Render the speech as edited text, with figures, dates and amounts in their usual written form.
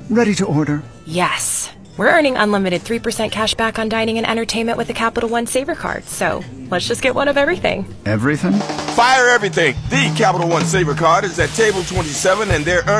Ready to order. Yes. We're earning unlimited 3% cash back on dining and entertainment with the Capital One Saver card, so let's just get one of everything. Everything? Fire everything. The Capital One Saver card is at table 27, and they're earning